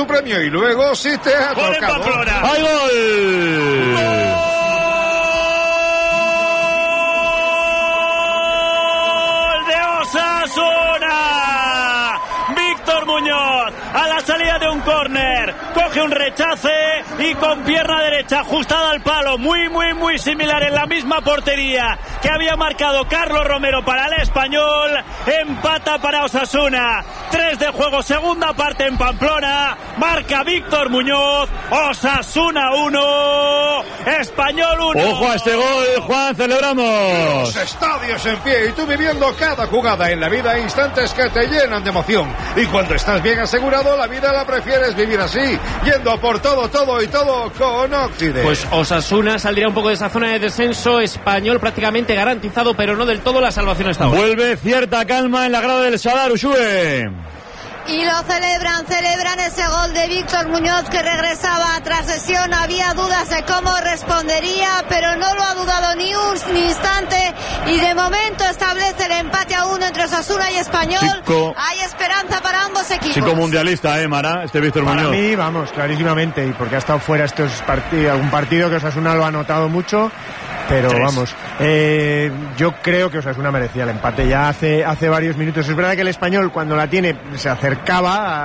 tu premio y luego si te ha tocado. ¡Hay gol! ¡Gol de Osasuna! Víctor Muñoz a la salida de un córner coge un rechace y con pierna derecha ajustada al palo, muy similar, en la misma portería que había marcado Carlos Romero para el Español, empata para Osasuna. 3 de juego, segunda parte en Pamplona, marca Víctor Muñoz. Osasuna 1, Español 1. Ojo a este gol, Juan, celebramos. Los estadios en pie y tú viviendo cada jugada en la vida, instantes que te llenan de emoción. Y cuando estás bien asegurado, la vida la prefieres vivir así, yendo por todo y todo con Occident. Pues Osasuna saldría un poco de esa zona de descenso, Español prácticamente garantizado, pero no del todo la salvación hasta ahora. Vuelve cierta calma en la grada del Sadar, Ushue. Y lo celebran ese gol de Víctor Muñoz, que regresaba tras lesión. Había dudas de cómo respondería, pero no lo ha dudado ni un instante, y de momento establece el empate a 1 entre Osasuna y Español. Hay esperanza para ambos equipos. Chico mundialista, Mara, Víctor Muñoz. Para mí, vamos, clarísimamente, y porque ha estado fuera algún partido que Osasuna lo ha notado mucho. Pero 3. Vamos, yo creo que Osasuna merecía el empate ya hace varios minutos. Es verdad que el Español, cuando la tiene, se acercaba,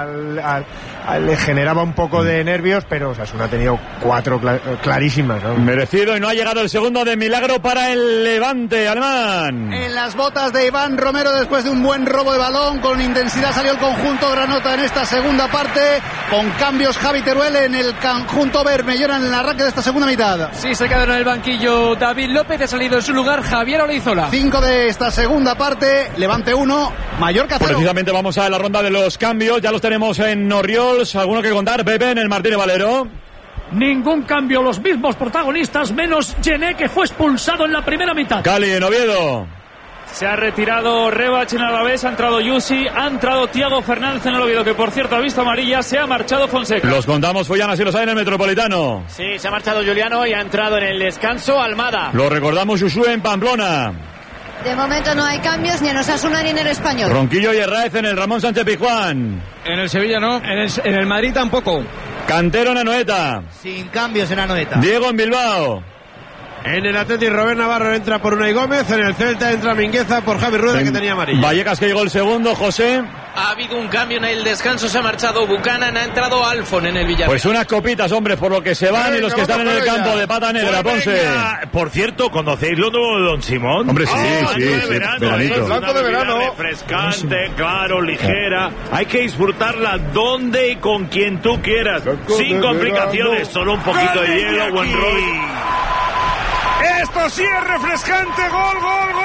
le generaba un poco de nervios, pero Osasuna ha tenido 4 clarísimas, ¿no? Merecido, y no ha llegado el segundo de milagro para el Levante alemán. En las botas de Iván Romero, después de un buen robo de balón, con intensidad salió el conjunto granota en esta segunda parte, con cambios Javi Teruel en el conjunto bermellón en el arranque de esta segunda mitad. Sí, se quedaron en el banquillo David López, ha salido en su lugar Javier Olaizola. 5 de esta segunda parte, Levante 1, Mallorca 0. Precisamente vamos a la ronda de los cambios, ya los tenemos en Orriols. ¿Alguno que contar, Pepe, en el Martínez Valero? Ningún cambio, los mismos protagonistas, menos Gené, que fue expulsado en la primera mitad. Cali, en Oviedo. Se ha retirado Rebach en Alavés, ha entrado Yusi, ha entrado Thiago Fernández en el Oviedo, que por cierto ha visto amarilla, se ha marchado Fonseca. Los contamos, Follana, si los hay en el Metropolitano. Sí, se ha marchado Juliano y ha entrado en el descanso Almada. Lo recordamos, Ushue en Pamplona. De momento no hay cambios ni en Osasuna ni en el Español. Ronquillo y Herráez en el Ramón Sánchez Pizjuán. En el Sevilla no, en el Madrid tampoco. Cantero en Anoeta. Sin cambios en Anoeta. Diego en Bilbao. En el Atleti, Robert Navarro entra por Unai Gómez. En el Celta entra Mingueza por Javi Rueda, que tenía amarilla. Vallecas, que llegó el segundo, José. Ha habido un cambio en el descanso, se ha marchado Buchanan, ha entrado Alfon en el Villarreal. Pues unas copitas, hombre, por lo que se van y los que están en el campo de pata negra, Ponce. Por cierto, ¿conocéis lo nuevo de Don Simón? Hombre, sí, veranito. Blanco de verano. Refrescante, claro, ligera. Hay que disfrutarla donde y con quien tú quieras. Sin complicaciones, solo un poquito de hielo, buen rollo. Esto sí es refrescante. Gol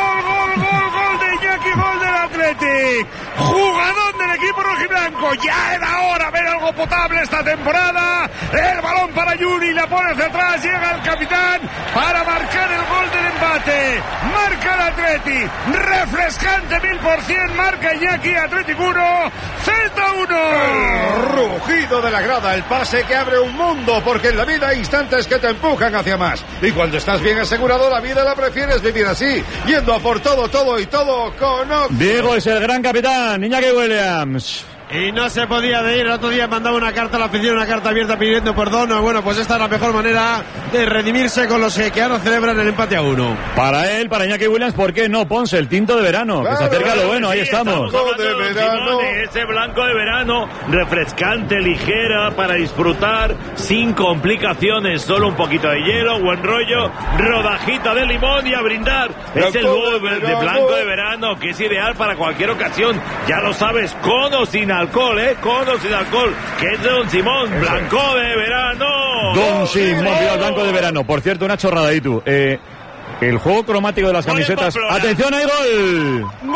de Iñaki, gol del Athletic. Jugador del equipo rojiblanco. Ya era hora ver algo potable esta temporada. El balón para Yuri, la pone hacia atrás, llega el capitán para marcar el gol del empate. Marca el Athletic. Refrescante 1000%, marca Iñaki. Athletic 1, Celta 1. El rugido de la grada, el pase que abre un mundo, porque en la vida hay instantes que te empujan hacia más. Y cuando estás bien asegurado, la vida la prefieres vivir así, yendo a por todo y todo con Occident. Diego es el gran capitán, Iñaki Williams. Y no se podía ir. El otro día mandaba una carta a la afición, una carta abierta pidiendo perdón. Bueno, pues esta es la mejor manera de redimirse con los que ahora celebran el empate a 1. Para él, para Iñaki Williams, ¿por qué no? Ponce, el tinto de verano, que se acerca a lo bueno, ahí estamos. De verano. Ese blanco de verano, refrescante, ligera, para disfrutar, sin complicaciones, solo un poquito de hielo, buen rollo, rodajita de limón y a brindar. Es el nuevo de blanco de verano, que es ideal para cualquier ocasión, ya lo sabes, con o sin alcohol, con o sin alcohol, que es de Don Simón, blanco de verano. Don Simón, mira, el blanco de verano. Por cierto, una chorrada ahí tú. El juego cromático de las camisetas. ¡Atención, hay gol! ¡Gol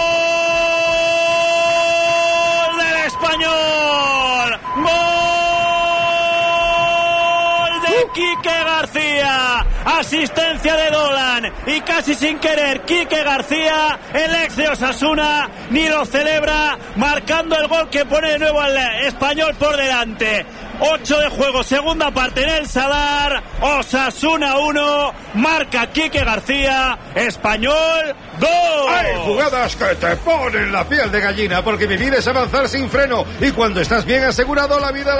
del Español! ¡Gol de Quique García! Asistencia de Dolan y casi sin querer Quique García, el ex de Osasuna, ni lo celebra, marcando el gol que pone de nuevo al Español por delante. 8 de juego, segunda parte en el Sadar. Osasuna 1, marca Quique García, Español 2. Hay jugadas que te ponen la piel de gallina, porque vivir es avanzar sin freno, y cuando estás bien asegurado, la vida